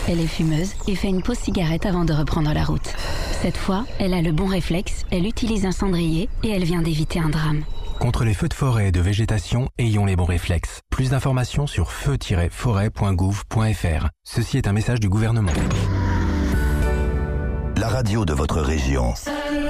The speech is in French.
Elle est fumeuse et fait une pause cigarette avant de reprendre la route. Cette fois, elle a le bon réflexe, elle utilise un cendrier et elle vient d'éviter un drame. Contre les feux de forêt et de végétation, ayons les bons réflexes. Plus d'informations sur feu-forêt.gouv.fr. Ceci est un message du gouvernement. La radio de votre région.